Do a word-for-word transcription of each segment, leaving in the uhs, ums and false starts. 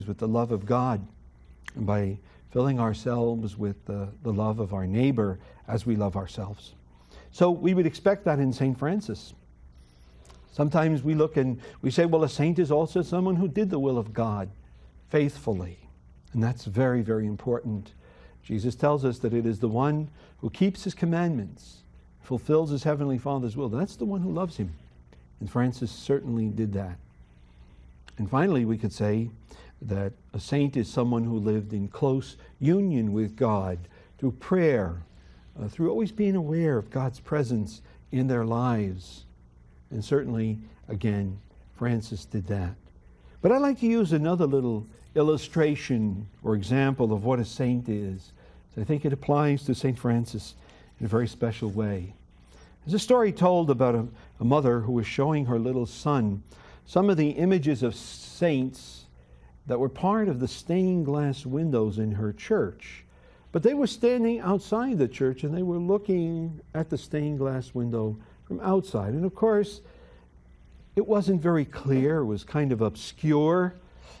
with the love of God and by filling ourselves with the, the love of our neighbor as we love ourselves. So we would expect that in Saint Francis. Sometimes we look and we say, well, a saint is also someone who did the will of God faithfully. And that's very, very important. Jesus tells us that it is the one who keeps his commandments, fulfills his heavenly Father's will. That's the one who loves him. And Francis certainly did that. And finally, we could say that a saint is someone who lived in close union with God through prayer, uh, through always being aware of God's presence in their lives. And certainly, again, Francis did that. But I'd like to use another little illustration or example of what a saint is. I think it applies to Saint Francis in a very special way. There's a story told about a, a mother who was showing her little son some of the images of saints that were part of the stained glass windows in her church. But they were standing outside the church and they were looking at the stained glass window from outside. And of course, it wasn't very clear. It was kind of obscure.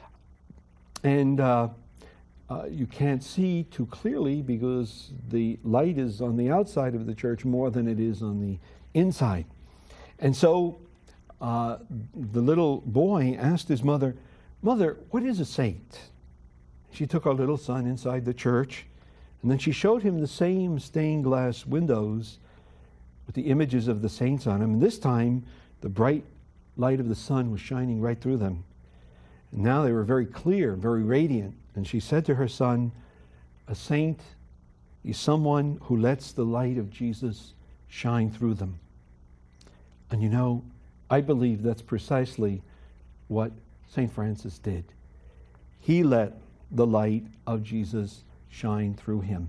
And uh, uh, you can't see too clearly because the light is on the outside of the church more than it is on the inside. And so uh, the little boy asked his mother, "Mother, what is a saint?" She took our little son inside the church, and then she showed him the same stained glass windows with the images of the saints on them. And this time, the bright light of the sun was shining right through them. And now they were very clear, very radiant. And she said to her son, "A saint is someone who lets the light of Jesus shine through them." And you know, I believe that's precisely what Saint Francis did. He let the light of Jesus shine through him.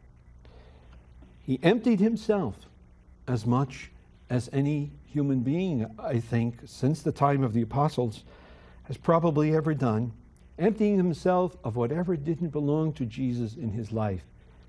He emptied himself as much as any human being, I think, since the time of the apostles, has probably ever done, emptying himself of whatever didn't belong to Jesus in his life.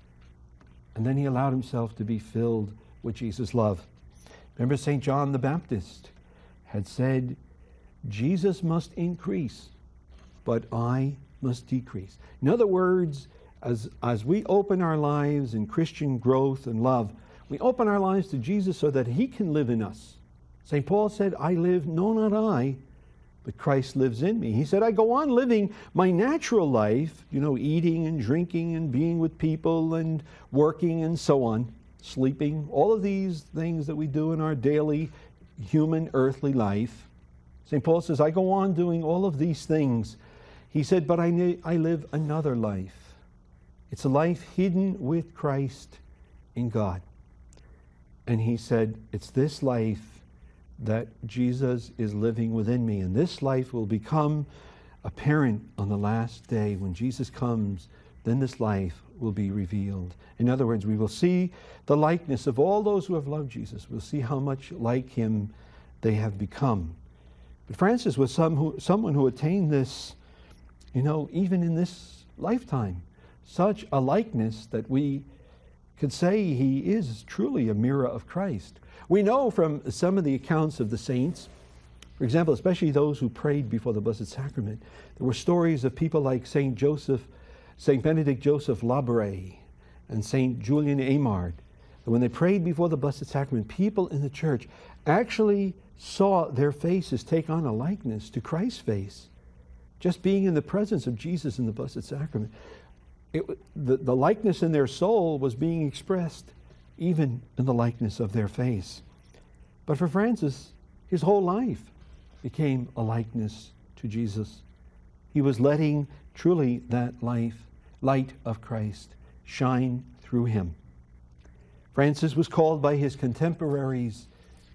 And then he allowed himself to be filled with Jesus' love. Remember, Saint John the Baptist had said, "Jesus must increase, but I must decrease." In other words, as, as we open our lives in Christian growth and love, we open our lives to Jesus so that he can live in us. Saint Paul said, "I live, no, not I, but Christ lives in me." He said, "I go on living my natural life, you know, eating and drinking and being with people and working and so on, sleeping, all of these things that we do in our daily human earthly life." Saint Paul says, "I go on doing all of these things." He said, "But I, I live another life. It's a life hidden with Christ in God." And he said, "It's this life that Jesus is living within me. And this life will become apparent on the last day. When Jesus comes, then this life will be revealed." In other words, we will see the likeness of all those who have loved Jesus. We'll see how much like him they have become. But Francis was some who, someone who attained this, you know, even in this lifetime. Such a likeness that we could say he is truly a mirror of Christ. We know from some of the accounts of the saints, for example, especially those who prayed before the Blessed Sacrament, there were stories of people like Saint Joseph, Saint Benedict Joseph Labre, and Saint Julian Aymard, that when they prayed before the Blessed Sacrament, people in the church actually saw their faces take on a likeness to Christ's face, just being in the presence of Jesus in the Blessed Sacrament. It, the, the likeness in their soul was being expressed even in the likeness of their face. But for Francis, his whole life became a likeness to Jesus. He was letting truly that life, light of Christ shine through him. Francis was called by his contemporaries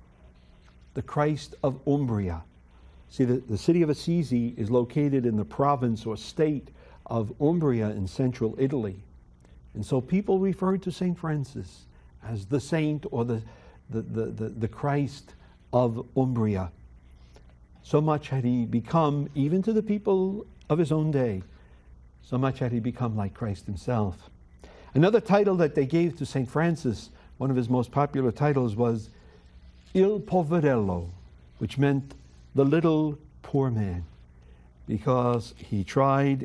the Christ of Umbria. See, the, the city of Assisi is located in the province or state of Umbria in central Italy. And so people referred to Saint Francis as the saint or the, the, the, the, the Christ of Umbria. So much had he become, even to the people of his own day, so much had he become like Christ himself. Another title that they gave to Saint Francis, one of his most popular titles, was Il Poverello, which meant the little poor man, because he tried